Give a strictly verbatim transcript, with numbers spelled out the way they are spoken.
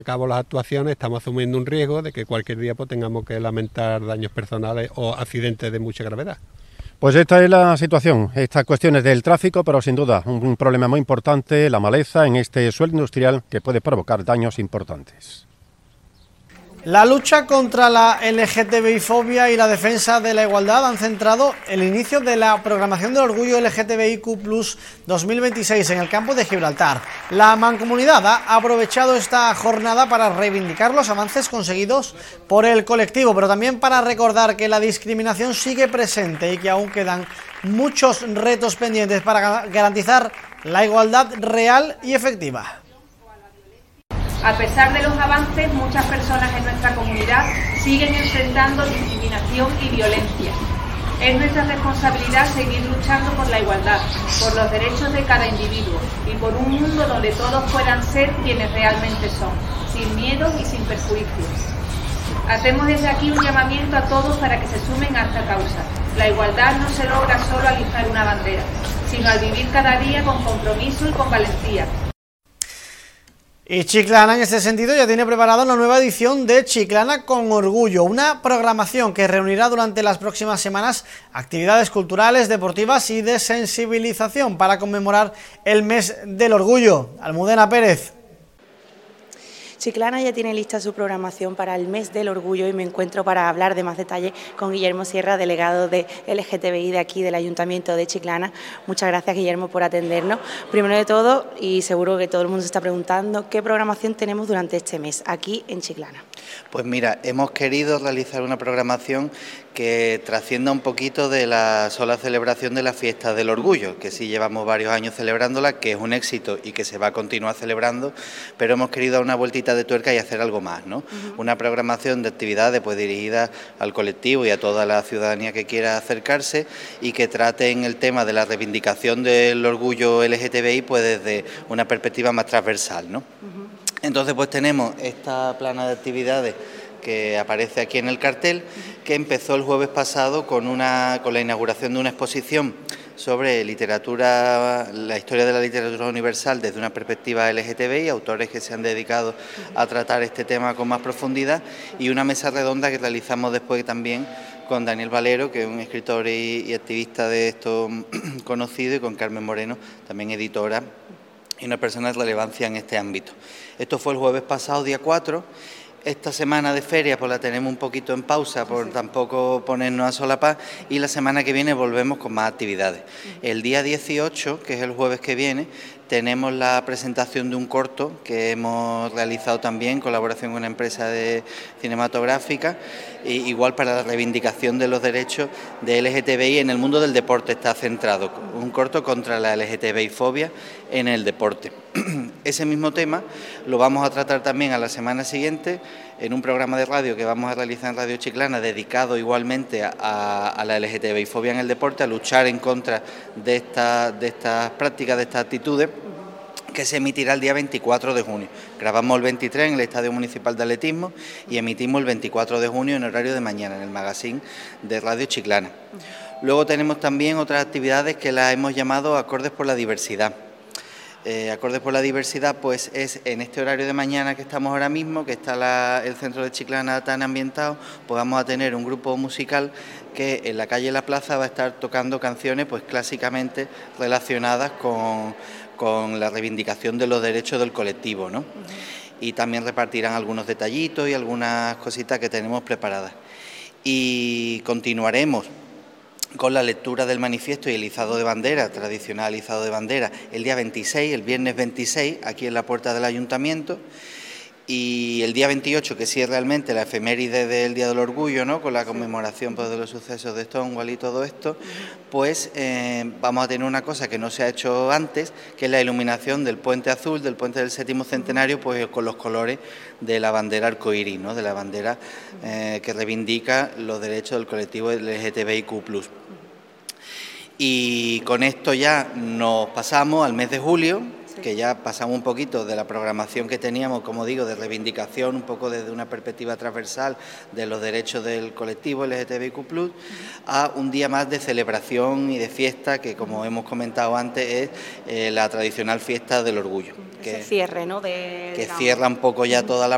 cabo las actuaciones, estamos asumiendo un riesgo de que cualquier día pues, tengamos que lamentar daños personales o accidentes de mucha gravedad. Pues esta es la situación, estas cuestiones del tráfico, pero sin duda un problema muy importante, la maleza en este suelo industrial que puede provocar daños importantes. La lucha contra la L G T B I-fobia y la defensa de la igualdad han centrado el inicio de la programación del Orgullo L G T B I Q plus dos mil veintiséis en el campo de Gibraltar. La Mancomunidad ha aprovechado esta jornada para reivindicar los avances conseguidos por el colectivo, pero también para recordar que la discriminación sigue presente y que aún quedan muchos retos pendientes para garantizar la igualdad real y efectiva. A pesar de los avances, muchas personas en nuestra comunidad siguen enfrentando discriminación y violencia. Es nuestra responsabilidad seguir luchando por la igualdad, por los derechos de cada individuo y por un mundo donde todos puedan ser quienes realmente son, sin miedos y sin perjuicios. Hacemos desde aquí un llamamiento a todos para que se sumen a esta causa. La igualdad no se logra solo al izar una bandera, sino al vivir cada día con compromiso y con valentía. Y Chiclana, en este sentido, ya tiene preparada una nueva edición de Chiclana con Orgullo, una programación que reunirá durante las próximas semanas actividades culturales, deportivas y de sensibilización para conmemorar el mes del orgullo. Almudena Pérez. Chiclana ya tiene lista su programación para el mes del orgullo y me encuentro para hablar de más detalle con Guillermo Sierra, delegado de L G T B I de aquí del Ayuntamiento de Chiclana. Muchas gracias, Guillermo, por atendernos. Primero de todo, y seguro que todo el mundo se está preguntando, ¿qué programación tenemos durante este mes aquí en Chiclana? Pues mira, hemos querido realizar una programación que trascienda un poquito de la sola celebración de la fiesta del orgullo, que sí llevamos varios años celebrándola, que es un éxito y que se va a continuar celebrando, pero hemos querido dar una vueltita de tuerca y hacer algo más, ¿no? Uh-huh. Una programación de actividades pues dirigida al colectivo y a toda la ciudadanía que quiera acercarse y que traten el tema de la reivindicación del orgullo L G T B I pues desde una perspectiva más transversal, ¿no? Uh-huh. Entonces pues tenemos esta plana de actividades que aparece aquí en el cartel, que empezó el jueves pasado con, una, con la inauguración de una exposición sobre literatura, la historia de la literatura universal desde una perspectiva L G T B I, autores que se han dedicado a tratar este tema con más profundidad, y una mesa redonda que realizamos después también con Daniel Valero, que es un escritor y, y activista de esto conocido, y con Carmen Moreno, también editora y una persona de relevancia en este ámbito. Esto fue el jueves pasado, día cuatro. Esta semana de feria pues la tenemos un poquito en pausa por tampoco ponernos a solapar, y la semana que viene volvemos con más actividades. El día dieciocho, que es el jueves que viene, tenemos la presentación de un corto que hemos realizado también en colaboración con una empresa de cinematográfica, y igual para la reivindicación de los derechos de L G T B I en el mundo del deporte está centrado, un corto contra la L G T B I fobia en el deporte. Ese mismo tema lo vamos a tratar también a la semana siguiente en un programa de radio que vamos a realizar en Radio Chiclana, dedicado igualmente a, a la L G T B I fobia en el deporte, a luchar en contra de, esta, de estas prácticas, de estas actitudes, que se emitirá el día veinticuatro de junio. Grabamos el veintitrés en el Estadio Municipal de Atletismo y emitimos el veinticuatro de junio en horario de mañana en el magazine de Radio Chiclana. Luego tenemos también otras actividades que las hemos llamado Acordes por la Diversidad. Eh, Acordes por la Diversidad pues es en este horario de mañana que estamos ahora mismo, que está la, el centro de Chiclana tan ambientado, pues vamos a tener un grupo musical que en la calle La Plaza va a estar tocando canciones pues clásicamente relacionadas con, con la reivindicación de los derechos del colectivo, ¿no? Uh-huh. Y también repartirán algunos detallitos y algunas cositas que tenemos preparadas. Y continuaremos con la lectura del manifiesto y el izado de bandera, tradicional izado de bandera, el día veintiséis, el viernes veintiséis, aquí en la puerta del Ayuntamiento, y el día veintiocho, que sí es realmente la efeméride del Día del Orgullo, ¿no?, con la conmemoración pues, de los sucesos de Stonewall y todo esto, pues eh, vamos a tener una cosa que no se ha hecho antes, que es la iluminación del Puente Azul, del Puente del Séptimo Centenario, pues con los colores de la bandera arcoíris, ¿no?, de la bandera eh, que reivindica los derechos del colectivo L G T B I Q plus. Y con esto ya nos pasamos al mes de julio, que ya pasamos un poquito de la programación que teníamos, como digo, de reivindicación, un poco desde una perspectiva transversal de los derechos del colectivo L G T B I Q plus, a un día más de celebración y de fiesta, que como hemos comentado antes es eh, la tradicional fiesta del orgullo. Que cierre, ¿no? De, que digamos. cierra un poco ya toda la